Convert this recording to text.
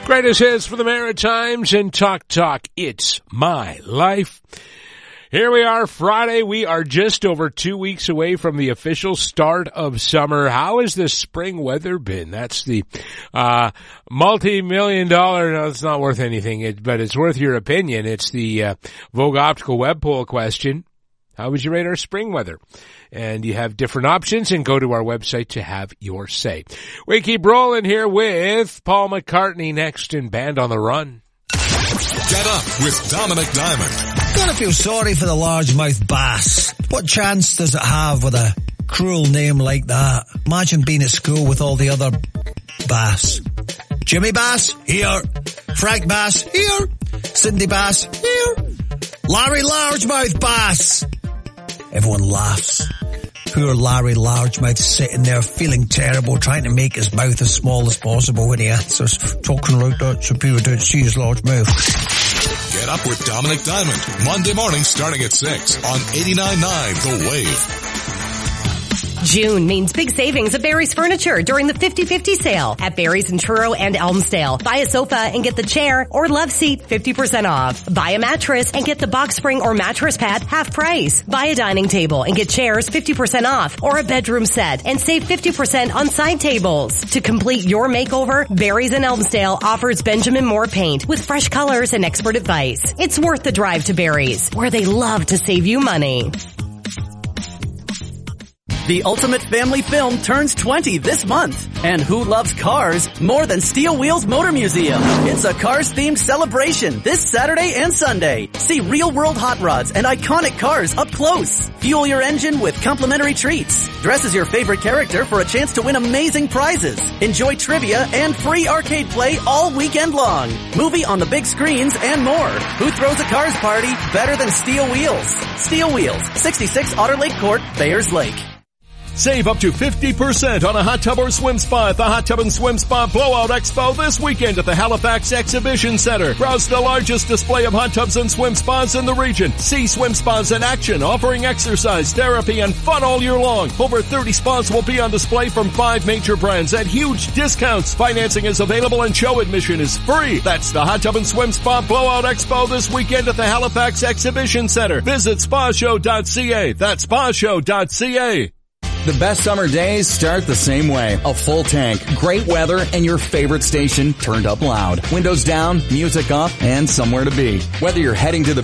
Greatest hits for the Maritimes and Talk Talk. It's my life. Here we are, Friday. We are just over 2 weeks away from the official start of summer. How has the spring weather been? That's the multi-million dollar, no, it's not worth anything, but it's worth your opinion. It's the Vogue Optical Web Poll question. How would you rate our spring weather? And you have different options, and go to our website to have your say. We keep rolling here with Paul McCartney next in Band on the Run. Get up with Dominic Diamond. Gotta feel sorry for the largemouth bass. What chance does it have with a cruel name like that? Imagine being at school with all the other Bass. Jimmy Bass, here. Frank Bass, here. Cindy Bass, here. Larry Largemouth Bass. Everyone laughs. Poor Larry Largemouth sitting there feeling terrible, trying to make his mouth as small as possible when he answers, talking like that so people don't see his large mouth. Get up with Dominic Diamond, Monday morning starting at 6 on 89.9 The Wave. June means big savings at Barry's Furniture during the 50-50 sale at Barry's in Truro and Elmsdale. Buy a sofa and get the chair or love seat 50% off. Buy a mattress and get the box spring or mattress pad half price. Buy a dining table and get chairs 50% off, or a bedroom set and save 50% on side tables. To complete your makeover, Barry's in Elmsdale offers Benjamin Moore paint with fresh colors and expert advice. It's worth the drive to Barry's, where they love to save you money. The Ultimate Family Film turns 20 this month. And who loves cars more than Steel Wheels Motor Museum? It's a Cars-themed celebration this Saturday and Sunday. See real-world hot rods and iconic cars up close. Fuel your engine with complimentary treats. Dress as your favorite character for a chance to win amazing prizes. Enjoy trivia and free arcade play all weekend long. Movie on the big screens and more. Who throws a cars party better than Steel Wheels? Steel Wheels, 66 Otter Lake Court, Bayers Lake. Save up to 50% on a hot tub or swim spa at the Hot Tub and Swim Spa Blowout Expo this weekend at the Halifax Exhibition Center. Browse the largest display of hot tubs and swim spas in the region. See swim spas in action, offering exercise, therapy, and fun all year long. Over 30 spas will be on display from 5 major brands at huge discounts. Financing is available and show admission is free. That's the Hot Tub and Swim Spa Blowout Expo this weekend at the Halifax Exhibition Center. Visit spashow.ca. That's spashow.ca. The best summer days start the same way. A full tank, great weather, and your favorite station turned up loud. Windows down, music up, and somewhere to be. Whether you're heading to the